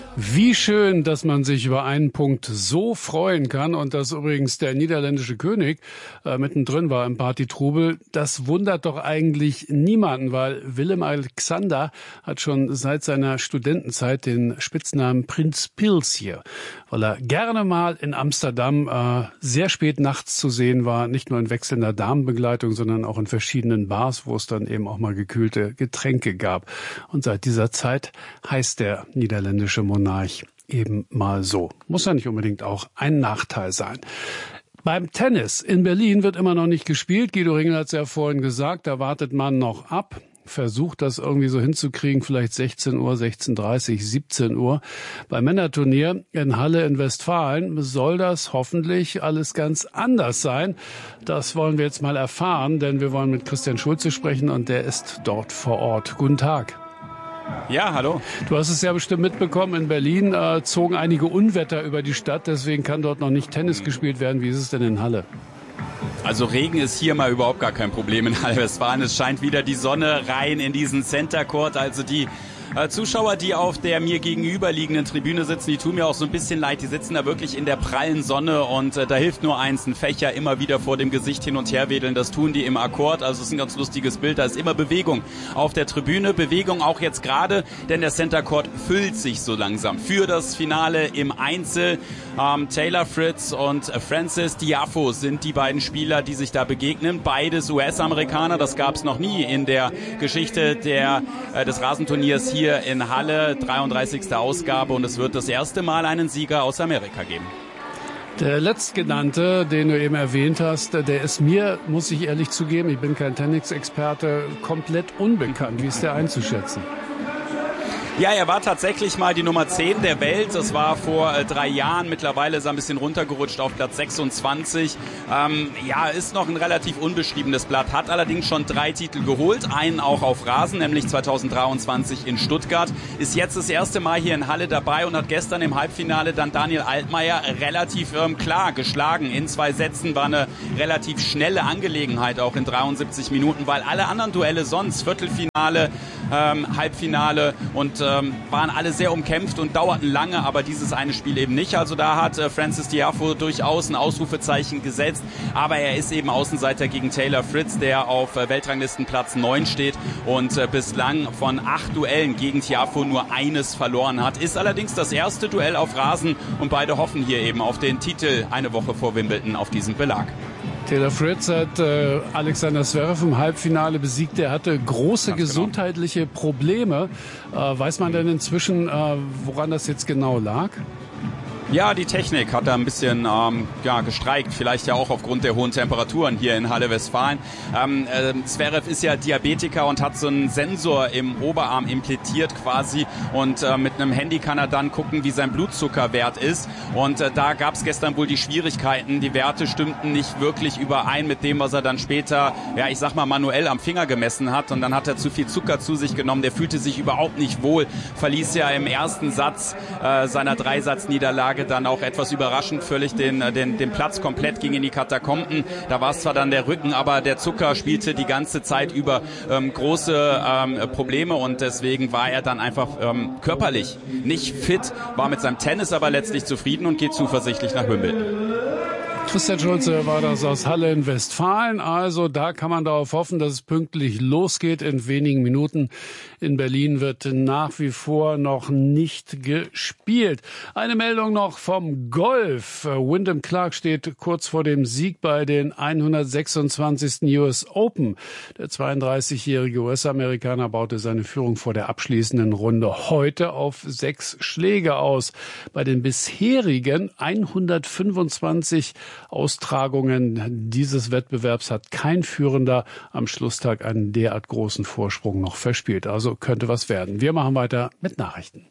Wie schön, dass man sich über einen Punkt so freuen kann und dass übrigens der niederländische König mittendrin war im Partytrubel. Das wundert doch eigentlich niemanden, weil Willem-Alexander hat schon seit seiner Studentenzeit den Spitznamen Prins Pils hier, weil er gerne mal in Amsterdam sehr spät nachts zu sehen war, nicht nur in wechselnder Damenbegleitung, sondern auch in verschiedenen Bars, wo es dann eben auch mal gekühlte Getränke gab. Und seit dieser Zeit heißt der niederländische Monarch eben mal so. Muss ja nicht unbedingt auch ein Nachteil sein. Beim Tennis in Berlin wird immer noch nicht gespielt. Guido Ringel hat es ja vorhin gesagt, da wartet man noch ab. Versucht das irgendwie so hinzukriegen, vielleicht 16 Uhr, 16:30, 17 Uhr. Beim Männerturnier in Halle in Westfalen soll das hoffentlich alles ganz anders sein. Das wollen wir jetzt mal erfahren, denn wir wollen mit Christian Schulze sprechen und der ist dort vor Ort. Guten Tag. Ja, hallo. Du hast es ja bestimmt mitbekommen, in Berlin zogen einige Unwetter über die Stadt, deswegen kann dort noch nicht Tennis gespielt werden. Wie ist es denn in Halle? Also Regen ist hier mal überhaupt gar kein Problem in Halle-Westfalen. Es scheint wieder die Sonne rein in diesen Center Court, also die Zuschauer, die auf der mir gegenüberliegenden Tribüne sitzen, die tun mir auch so ein bisschen leid. Die sitzen da wirklich in der prallen Sonne und da hilft nur eins, ein Fächer immer wieder vor dem Gesicht hin und her wedeln. Das tun die im Akkord. Also es ist ein ganz lustiges Bild. Da ist immer Bewegung auf der Tribüne. Bewegung auch jetzt gerade, denn der Center Court füllt sich so langsam für das Finale im Einzel. Taylor Fritz und Frances Tiafoe sind die beiden Spieler, die sich da begegnen. Beides US-Amerikaner. Das gab es noch nie in der Geschichte des Rasenturniers hier in Halle, 33. Ausgabe, und es wird das erste Mal einen Sieger aus Amerika geben. Der Letztgenannte, den du eben erwähnt hast, der ist mir, muss ich ehrlich zugeben, ich bin kein Tennisexperte, komplett unbekannt. Wie ist der einzuschätzen? Ja, er war tatsächlich mal die Nummer 10 der Welt. Das war vor 3 Jahren. Mittlerweile ist er ein bisschen runtergerutscht auf Platz 26. Ist noch ein relativ unbeschriebenes Blatt. Hat allerdings schon 3 Titel geholt. Einen auch auf Rasen, nämlich 2023 in Stuttgart. Ist jetzt das erste Mal hier in Halle dabei und hat gestern im Halbfinale dann Daniel Altmaier relativ klar geschlagen. In 2 Sätzen war eine relativ schnelle Angelegenheit, auch in 73 Minuten, weil alle anderen Duelle sonst, Viertelfinale, Halbfinale und waren alle sehr umkämpft und dauerten lange, aber dieses eine Spiel eben nicht. Also da hat Frances Tiafoe durchaus ein Ausrufezeichen gesetzt, aber er ist eben Außenseiter gegen Taylor Fritz, der auf Weltranglistenplatz 9 steht und bislang von 8 Duellen gegen Tiafoe nur eines verloren hat. Ist allerdings das erste Duell auf Rasen und beide hoffen hier eben auf den Titel eine Woche vor Wimbledon auf diesem Belag. Taylor Fritz hat Alexander Zverev im Halbfinale besiegt. Er hatte große gesundheitliche Probleme. Weiß man denn inzwischen, woran das jetzt genau lag? Ja, die Technik hat da ein bisschen gestreikt, vielleicht ja auch aufgrund der hohen Temperaturen hier in Halle-Westfalen. Zverev ist ja Diabetiker und hat so einen Sensor im Oberarm implantiert quasi und mit einem Handy kann er dann gucken, wie sein Blutzuckerwert ist. Und da gab es gestern wohl die Schwierigkeiten, die Werte stimmten nicht wirklich überein mit dem, was er dann später, manuell am Finger gemessen hat. Und dann hat er zu viel Zucker zu sich genommen, der fühlte sich überhaupt nicht wohl, verließ ja im ersten Satz seiner 3-Satz-Niederlage dann auch etwas überraschend völlig den Platz komplett, ging in die Katakomben. Da war es zwar dann der Rücken, aber der Zucker spielte die ganze Zeit über große Probleme und deswegen war er dann einfach körperlich nicht fit, war mit seinem Tennis aber letztlich zufrieden und geht zuversichtlich nach Wimbledon. Christian Schulze war das aus Halle in Westfalen. Also da kann man darauf hoffen, dass es pünktlich losgeht in wenigen Minuten. In Berlin wird nach wie vor noch nicht gespielt. Eine Meldung noch vom Golf. Wyndham Clark steht kurz vor dem Sieg bei den 126. US Open. Der 32-jährige US-Amerikaner baute seine Führung vor der abschließenden Runde heute auf 6 Schläge aus. Bei den bisherigen 125 Austragungen dieses Wettbewerbs hat kein Führender am Schlusstag einen derart großen Vorsprung noch verspielt. Also könnte was werden. Wir machen weiter mit Nachrichten.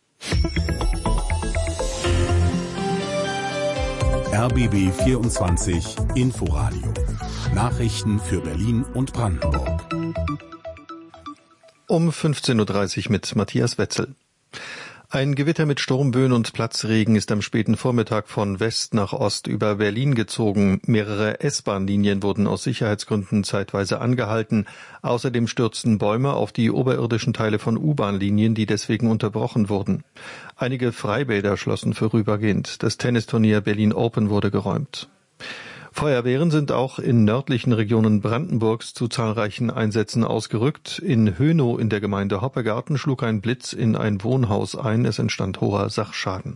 RBB 24 Inforadio. Nachrichten für Berlin und Brandenburg. Um 15:30 Uhr mit Matthias Wetzel. Ein Gewitter mit Sturmböen und Platzregen ist am späten Vormittag von West nach Ost über Berlin gezogen. Mehrere S-Bahn-Linien wurden aus Sicherheitsgründen zeitweise angehalten. Außerdem stürzten Bäume auf die oberirdischen Teile von U-Bahn-Linien, die deswegen unterbrochen wurden. Einige Freibäder schlossen vorübergehend. Das Tennisturnier Berlin Open wurde geräumt. Feuerwehren sind auch in nördlichen Regionen Brandenburgs zu zahlreichen Einsätzen ausgerückt. In Hönow in der Gemeinde Hoppegarten schlug ein Blitz in ein Wohnhaus ein. Es entstand hoher Sachschaden.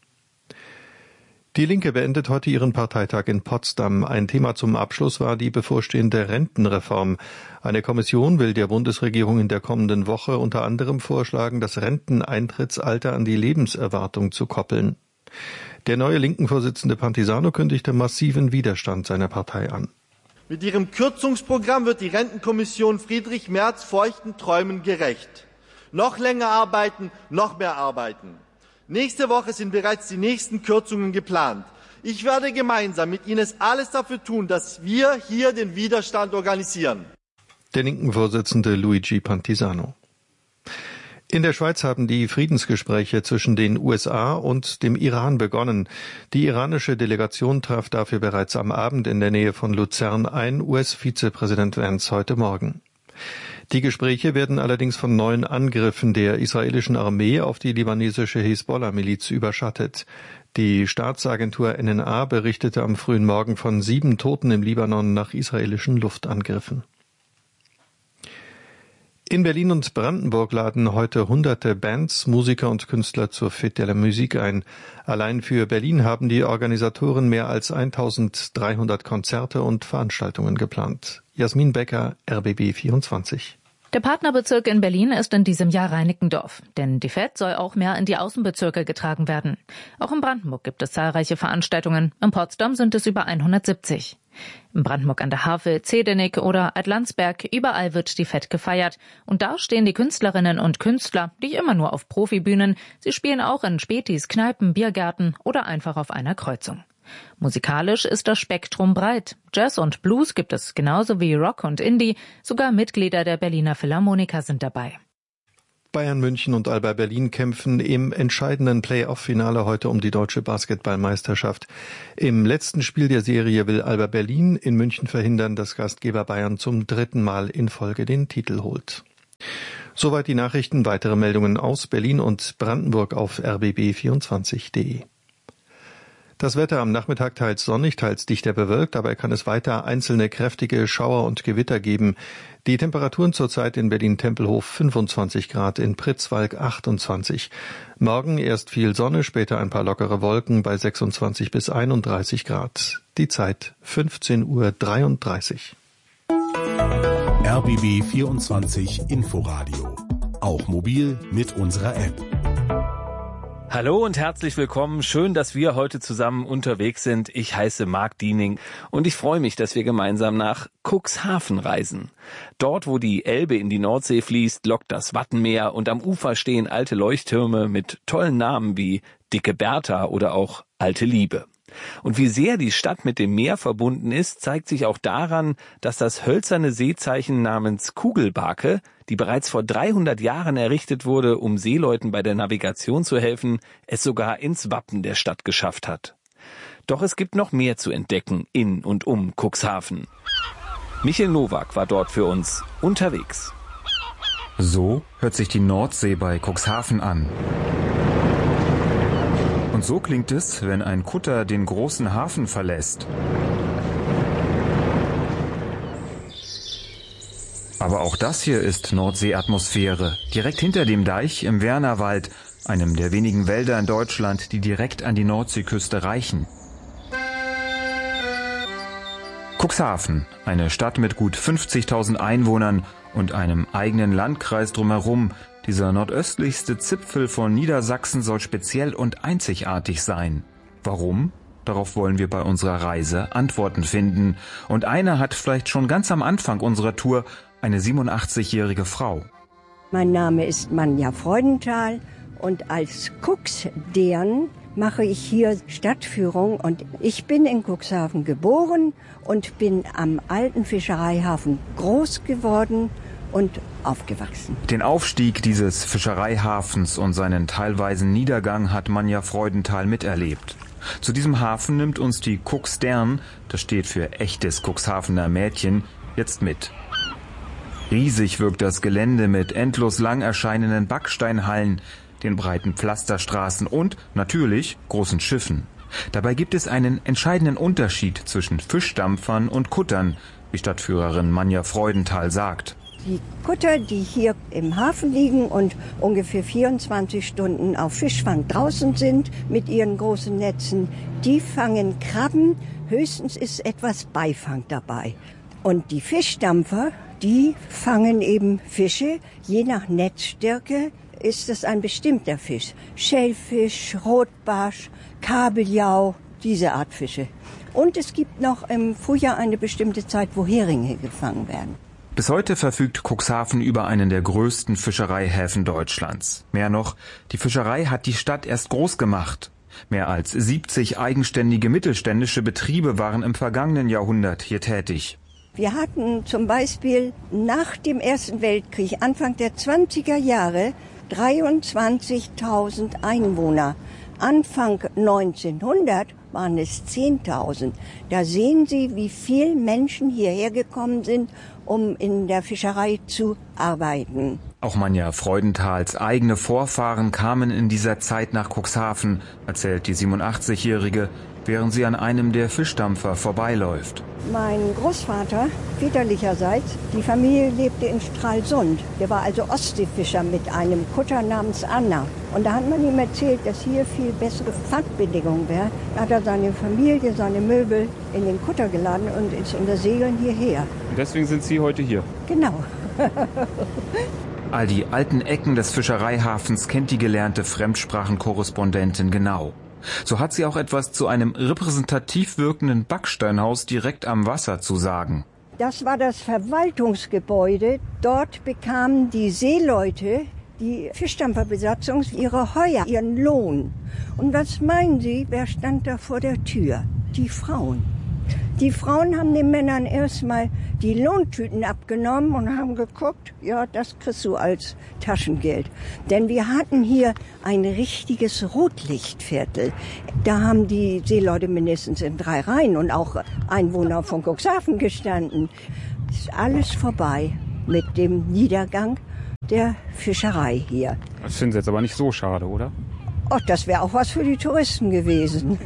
Die Linke beendet heute ihren Parteitag in Potsdam. Ein Thema zum Abschluss war die bevorstehende Rentenreform. Eine Kommission will der Bundesregierung in der kommenden Woche unter anderem vorschlagen, das Renteneintrittsalter an die Lebenserwartung zu koppeln. Der neue Linken-Vorsitzende Pantisano kündigte massiven Widerstand seiner Partei an. Mit ihrem Kürzungsprogramm wird die Rentenkommission Friedrich Merz feuchten Träumen gerecht. Noch länger arbeiten, noch mehr arbeiten. Nächste Woche sind bereits die nächsten Kürzungen geplant. Ich werde gemeinsam mit Ihnen alles dafür tun, dass wir hier den Widerstand organisieren. Der Linken-Vorsitzende Luigi Pantisano. In der Schweiz haben die Friedensgespräche zwischen den USA und dem Iran begonnen. Die iranische Delegation traf dafür bereits am Abend in der Nähe von Luzern ein, US-Vizepräsident Vance heute Morgen. Die Gespräche werden allerdings von neuen Angriffen der israelischen Armee auf die libanesische Hisbollah-Miliz überschattet. Die Staatsagentur NNA berichtete am frühen Morgen von 7 Toten im Libanon nach israelischen Luftangriffen. In Berlin und Brandenburg laden heute hunderte Bands, Musiker und Künstler zur Fête de la Musique ein. Allein für Berlin haben die Organisatoren mehr als 1300 Konzerte und Veranstaltungen geplant. Jasmin Becker, RBB 24. Der Partnerbezirk in Berlin ist in diesem Jahr Reinickendorf, denn die Fête soll auch mehr in die Außenbezirke getragen werden. Auch in Brandenburg gibt es zahlreiche Veranstaltungen, in Potsdam sind es über 170. In Brandenburg an der Havel, Zedenick oder Adlandsberg, überall wird die Fête gefeiert. Und da stehen die Künstlerinnen und Künstler, nicht immer nur auf Profibühnen, sie spielen auch in Spätis, Kneipen, Biergärten oder einfach auf einer Kreuzung. Musikalisch ist das Spektrum breit. Jazz und Blues gibt es genauso wie Rock und Indie. Sogar Mitglieder der Berliner Philharmoniker sind dabei. Bayern München und Alba Berlin kämpfen im entscheidenden Play-off-Finale heute um die deutsche Basketballmeisterschaft. Im letzten Spiel der Serie will Alba Berlin in München verhindern, dass Gastgeber Bayern zum 3. Mal in Folge den Titel holt. Soweit die Nachrichten. Weitere Meldungen aus Berlin und Brandenburg auf rbb24.de. Das Wetter am Nachmittag teils sonnig, teils dichter bewölkt, dabei kann es weiter einzelne kräftige Schauer und Gewitter geben. Die Temperaturen zurzeit in Berlin-Tempelhof 25 Grad, in Pritzwalk 28. Morgen erst viel Sonne, später ein paar lockere Wolken bei 26 bis 31 Grad. Die Zeit 15:33 Uhr. RBB 24 Inforadio. Auch mobil mit unserer App. Hallo und herzlich willkommen. Schön, dass wir heute zusammen unterwegs sind. Ich heiße Marc Diening und ich freue mich, dass wir gemeinsam nach Cuxhaven reisen. Dort, wo die Elbe in die Nordsee fließt, lockt das Wattenmeer und am Ufer stehen alte Leuchttürme mit tollen Namen wie Dicke Bertha oder auch Alte Liebe. Und wie sehr die Stadt mit dem Meer verbunden ist, zeigt sich auch daran, dass das hölzerne Seezeichen namens Kugelbake, die bereits vor 300 Jahren errichtet wurde, um Seeleuten bei der Navigation zu helfen, es sogar ins Wappen der Stadt geschafft hat. Doch es gibt noch mehr zu entdecken in und um Cuxhaven. Michael Nowak war dort für uns unterwegs. So hört sich die Nordsee bei Cuxhaven an. Und so klingt es, wenn ein Kutter den großen Hafen verlässt. Aber auch das hier ist Nordseeatmosphäre. Direkt hinter dem Deich im Wernerwald, einem der wenigen Wälder in Deutschland, die direkt an die Nordseeküste reichen. Cuxhaven, eine Stadt mit gut 50.000 Einwohnern und einem eigenen Landkreis drumherum. Dieser nordöstlichste Zipfel von Niedersachsen soll speziell und einzigartig sein. Warum? Darauf wollen wir bei unserer Reise Antworten finden. Und eine hat vielleicht schon ganz am Anfang unserer Tour eine 87-jährige Frau. Mein Name ist Manja Freudenthal und als Cuxdean mache ich hier Stadtführung. Und ich bin in Cuxhaven geboren und bin am alten Fischereihafen groß geworden und aufgewachsen. Den Aufstieg dieses Fischereihafens und seinen teilweisen Niedergang hat Manja Freudenthal miterlebt. Zu diesem Hafen nimmt uns die Cuxdern, das steht für echtes Cuxhavener Mädchen, jetzt mit. Riesig wirkt das Gelände mit endlos lang erscheinenden Backsteinhallen, den breiten Pflasterstraßen und, natürlich, großen Schiffen. Dabei gibt es einen entscheidenden Unterschied zwischen Fischdampfern und Kuttern, wie Stadtführerin Manja Freudenthal sagt. Die Kutter, die hier im Hafen liegen und ungefähr 24 Stunden auf Fischfang draußen sind mit ihren großen Netzen, die fangen Krabben, höchstens ist etwas Beifang dabei. Und die Fischdampfer, die fangen eben Fische, je nach Netzstärke ist es ein bestimmter Fisch. Schellfisch, Rotbarsch, Kabeljau, diese Art Fische. Und es gibt noch im Frühjahr eine bestimmte Zeit, wo Heringe gefangen werden. Bis heute verfügt Cuxhaven über einen der größten Fischereihäfen Deutschlands. Mehr noch, die Fischerei hat die Stadt erst groß gemacht. Mehr als 70 eigenständige mittelständische Betriebe waren im vergangenen Jahrhundert hier tätig. Wir hatten zum Beispiel nach dem Ersten Weltkrieg, Anfang der 20er Jahre, 23.000 Einwohner. Anfang 1900 waren es 10.000. Da sehen Sie, wie viele Menschen hierher gekommen sind, um in der Fischerei zu arbeiten. Auch Manja Freudenthals eigene Vorfahren kamen in dieser Zeit nach Cuxhaven, erzählt die 87-Jährige, während sie an einem der Fischdampfer vorbeiläuft. Mein Großvater, väterlicherseits, die Familie lebte in Stralsund. Der war also Ostseefischer mit einem Kutter namens Anna. Und da hat man ihm erzählt, dass hier viel bessere Fangbedingungen wären. Da hat er seine Familie, seine Möbel in den Kutter geladen und ist unter Segeln hierher. Und deswegen sind Sie heute hier? Genau. All die alten Ecken des Fischereihafens kennt die gelernte Fremdsprachenkorrespondentin genau. So hat sie auch etwas zu einem repräsentativ wirkenden Backsteinhaus direkt am Wasser zu sagen. Das war das Verwaltungsgebäude. Dort bekamen die Seeleute, die Fischdampferbesatzung, ihre Heuer, ihren Lohn. Und was meinen Sie, wer stand da vor der Tür? Die Frauen. Die Frauen haben den Männern erstmal die Lohntüten abgenommen und haben geguckt, ja, das kriegst du als Taschengeld. Denn wir hatten hier ein richtiges Rotlichtviertel. Da haben die Seeleute mindestens in 3 Reihen und auch Einwohner von Cuxhaven gestanden. Ist alles vorbei mit dem Niedergang der Fischerei hier. Das finden Sie jetzt aber nicht so schade, oder? Ach, das wäre auch was für die Touristen gewesen.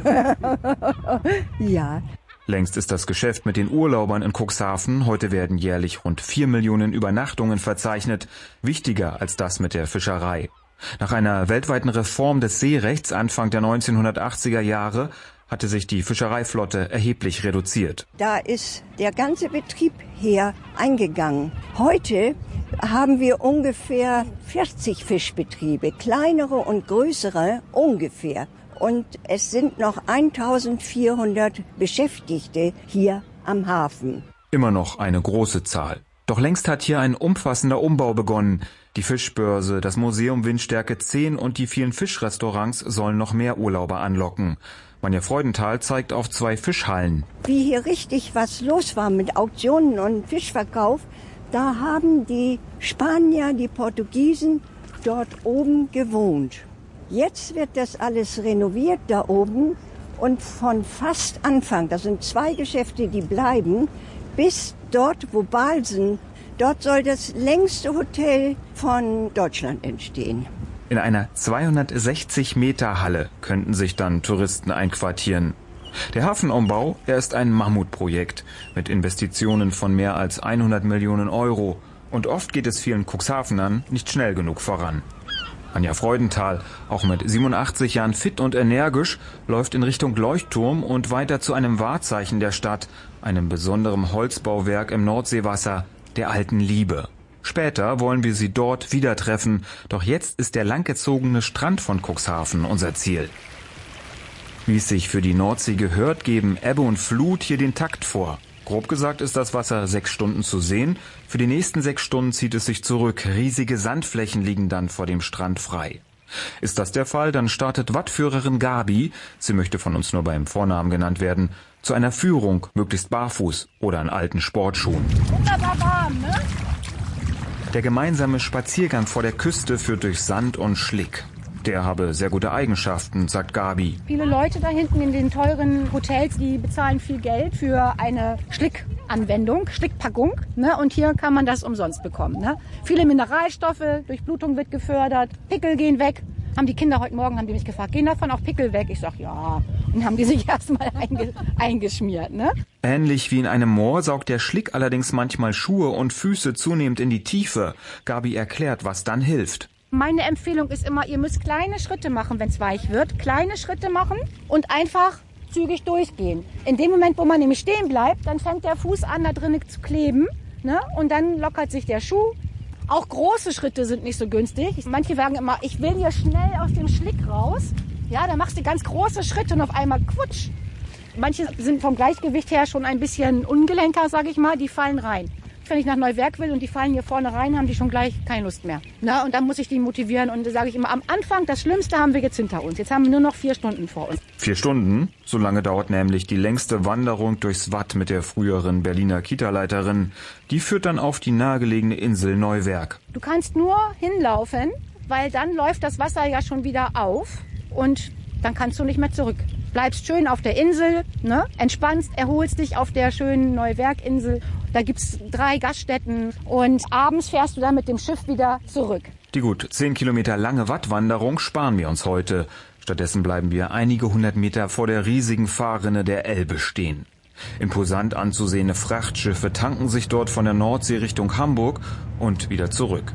Ja. Längst ist das Geschäft mit den Urlaubern in Cuxhaven, heute werden jährlich rund 4 Millionen Übernachtungen verzeichnet, wichtiger als das mit der Fischerei. Nach einer weltweiten Reform des Seerechts Anfang der 1980er Jahre hatte sich die Fischereiflotte erheblich reduziert. Da ist der ganze Betrieb her eingegangen. Heute haben wir ungefähr 40 Fischbetriebe, kleinere und größere ungefähr. Und es sind noch 1400 Beschäftigte hier am Hafen. Immer noch eine große Zahl. Doch längst hat hier ein umfassender Umbau begonnen. Die Fischbörse, das Museum Windstärke 10 und die vielen Fischrestaurants sollen noch mehr Urlauber anlocken. Manja Freudenthal zeigt auf 2 Fischhallen. Wie hier richtig was los war mit Auktionen und Fischverkauf, da haben die Spanier, die Portugiesen dort oben gewohnt. Jetzt wird das alles renoviert da oben und von fast Anfang, das sind 2 Geschäfte, die bleiben, bis dort, wo Balsen, dort soll das längste Hotel von Deutschland entstehen. In einer 260 Meter Halle könnten sich dann Touristen einquartieren. Der Hafenumbau, er ist ein Mammutprojekt mit Investitionen von mehr als 100 Millionen Euro. Und oft geht es vielen Cuxhavenern nicht schnell genug voran. Manja Freudenthal, auch mit 87 Jahren fit und energisch, läuft in Richtung Leuchtturm und weiter zu einem Wahrzeichen der Stadt, einem besonderen Holzbauwerk im Nordseewasser, der alten Liebe. Später wollen wir sie dort wieder treffen, doch jetzt ist der langgezogene Strand von Cuxhaven unser Ziel. Wie es sich für die Nordsee gehört, geben Ebbe und Flut hier den Takt vor. Grob gesagt ist das Wasser 6 Stunden zu sehen. Für die nächsten 6 Stunden zieht es sich zurück. Riesige Sandflächen liegen dann vor dem Strand frei. Ist das der Fall, dann startet Wattführerin Gabi, sie möchte von uns nur beim Vornamen genannt werden, zu einer Führung, möglichst barfuß oder in alten Sportschuhen. Wunderbar warm, ne? Der gemeinsame Spaziergang vor der Küste führt durch Sand und Schlick. Der habe sehr gute Eigenschaften, sagt Gabi. Viele Leute da hinten in den teuren Hotels, die bezahlen viel Geld für eine Schlickanwendung, Schlickpackung. Ne? Und hier kann man das umsonst bekommen. Ne? Viele Mineralstoffe, Durchblutung wird gefördert, Pickel gehen weg. Haben die Kinder heute Morgen mich gefragt, gehen davon auch Pickel weg? Ich sag ja. Und haben die sich erstmal eingeschmiert. Ne? Ähnlich wie in einem Moor saugt der Schlick allerdings manchmal Schuhe und Füße zunehmend in die Tiefe. Gabi erklärt, was dann hilft. Meine Empfehlung ist immer, ihr müsst kleine Schritte machen, wenn es weich wird. Kleine Schritte machen und einfach zügig durchgehen. In dem Moment, wo man nämlich stehen bleibt, dann fängt der Fuß an, da drinnen zu kleben. Ne? Und dann lockert sich der Schuh. Auch große Schritte sind nicht so günstig. Manche sagen immer, ich will hier schnell aus dem Schlick raus. Ja, da machst du ganz große Schritte und auf einmal quutsch. Manche sind vom Gleichgewicht her schon ein bisschen ungelenker, sage ich mal, die fallen rein. Wenn ich nach Neuwerk will und die fallen hier vorne rein, haben die schon gleich keine Lust mehr. Na, und dann muss ich die motivieren und da sage ich immer, am Anfang, das Schlimmste haben wir jetzt hinter uns. Jetzt haben wir nur noch 4 Stunden vor uns. 4 Stunden? So lange dauert nämlich die längste Wanderung durchs Watt mit der früheren Berliner Kita-Leiterin. Die führt dann auf die nahegelegene Insel Neuwerk. Du kannst nur hinlaufen, weil dann läuft das Wasser ja schon wieder auf und dann kannst du nicht mehr zurück. Bleibst schön auf der Insel, ne? Entspannst, erholst dich auf der schönen Neuwerk-Insel. Da gibt's 3 Gaststätten und abends fährst du dann mit dem Schiff wieder zurück. Die gut 10 Kilometer lange Wattwanderung sparen wir uns heute. Stattdessen bleiben wir einige 100 Meter vor der riesigen Fahrrinne der Elbe stehen. Imposant anzusehende Frachtschiffe tanken sich dort von der Nordsee Richtung Hamburg und wieder zurück.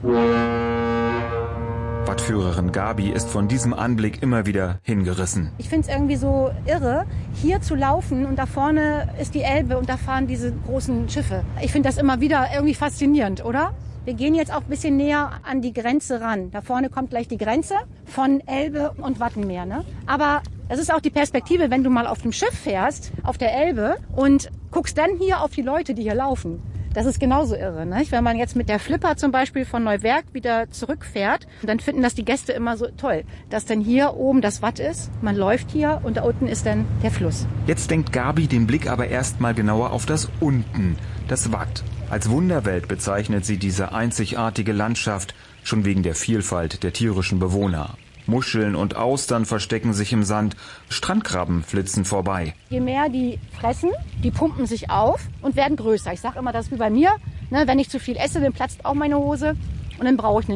Wattführerin Gabi ist von diesem Anblick immer wieder hingerissen. Ich finde es irgendwie so irre, hier zu laufen und da vorne ist die Elbe und da fahren diese großen Schiffe. Ich finde das immer wieder irgendwie faszinierend, oder? Wir gehen jetzt auch ein bisschen näher an die Grenze ran. Da vorne kommt gleich die Grenze von Elbe und Wattenmeer. Ne? Aber es ist auch die Perspektive, wenn du mal auf dem Schiff fährst, auf der Elbe und guckst dann hier auf die Leute, die hier laufen. Das ist genauso irre, ne? Wenn man jetzt mit der Flipper zum Beispiel von Neuwerk wieder zurückfährt, dann finden das die Gäste immer so toll, dass dann hier oben das Watt ist, man läuft hier und da unten ist dann der Fluss. Jetzt lenkt Gabi den Blick aber erstmal genauer auf das Unten, das Watt. Als Wunderwelt bezeichnet sie diese einzigartige Landschaft, schon wegen der Vielfalt der tierischen Bewohner. Muscheln und Austern verstecken sich im Sand, Strandkrabben flitzen vorbei. Je mehr die fressen, die pumpen sich auf und werden größer. Ich sage immer, das ist wie bei mir, ne, wenn ich zu viel esse, dann platzt auch meine Hose und dann brauche ich eine